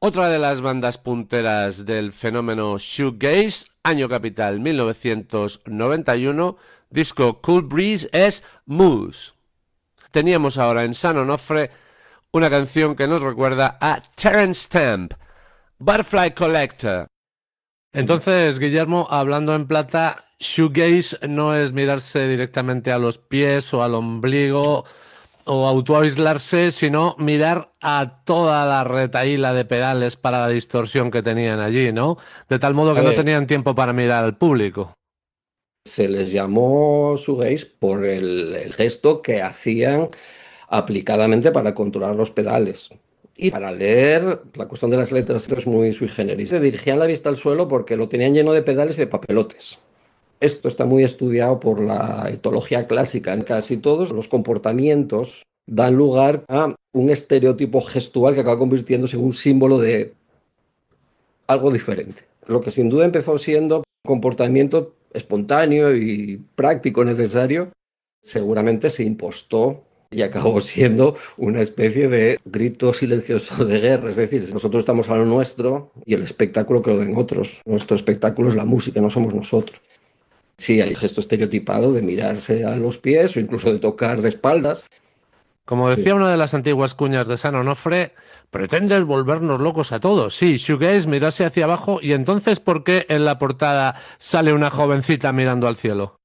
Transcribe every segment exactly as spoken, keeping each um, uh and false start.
Otra de las bandas punteras del fenómeno shoegaze, año capital mil novecientos noventa y uno, disco Cool Breeze, es Moose. Teníamos ahora en San Onofre una canción que nos recuerda a Terence Stamp, Butterfly Collector. Entonces, Guillermo, hablando en plata, shoegaze no es mirarse directamente a los pies o al ombligo o autoaislarse, sino mirar a toda la retahíla de pedales para la distorsión que tenían allí, ¿no? De tal modo A que no ver, tenían tiempo para mirar al público. se les llamó shoegaze por el, el gesto que hacían aplicadamente para controlar los pedales. Y para leer, la cuestión de las letras es muy sui generis. Se dirigían la vista al suelo porque lo tenían lleno de pedales y de papelotes. Esto está muy estudiado por la etología clásica. En casi todos los comportamientos dan lugar a un estereotipo gestual que acaba convirtiéndose en un símbolo de algo diferente. Lo que sin duda empezó siendo un comportamiento espontáneo y práctico necesario, seguramente se impostó y acabó siendo una especie de grito silencioso de guerra. Es decir, nosotros estamos a lo nuestro y el espectáculo que lo den otros. Nuestro espectáculo es la música, no somos nosotros. Sí, hay gesto estereotipado de mirarse a los pies o incluso de tocar de espaldas. Como decía una de las antiguas cuñas de San Onofre, pretendes volvernos locos a todos. Sí, shoegaze, mirarse hacia abajo, y entonces, ¿por qué en la portada sale una jovencita mirando al cielo?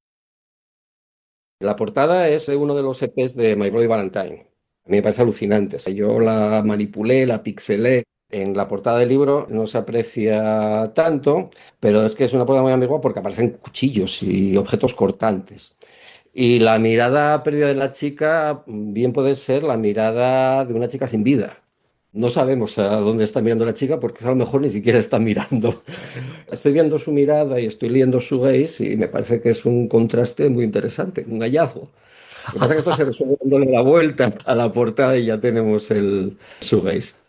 La portada es de uno de los E Pes de My Bloody Valentine. A mí me parece alucinante. Yo la manipulé, la pixelé. En la portada del libro no se aprecia tanto, pero es que es una portada muy ambigua porque aparecen cuchillos y objetos cortantes. Y la mirada perdida de la chica bien puede ser la mirada de una chica sin vida. No sabemos a dónde está mirando la chica porque a lo mejor ni siquiera está mirando. Estoy viendo su mirada y estoy leyendo su gaze y me parece que es un contraste muy interesante, un hallazgo. Lo que pasa es que esto se resuelve dándole la vuelta a la portada y ya tenemos el su gaze.